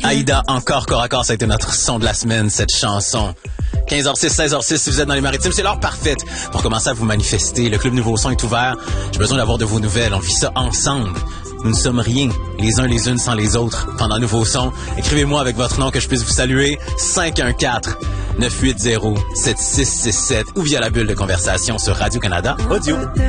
Aïda, encore corps à corps, ça a été notre son de la semaine, cette chanson. 15h06, 16h06, si vous êtes dans les maritimes, c'est l'heure parfaite pour commencer à vous manifester. Le Club Nouveau Son est ouvert. J'ai besoin d'avoir de vos nouvelles. On vit ça ensemble. Nous ne sommes rien, les uns les unes sans les autres. Pendant Nouveau Son, écrivez-moi avec votre nom que je puisse vous saluer. 514-980-7667 ou via la bulle de conversation sur Radio-Canada Audio.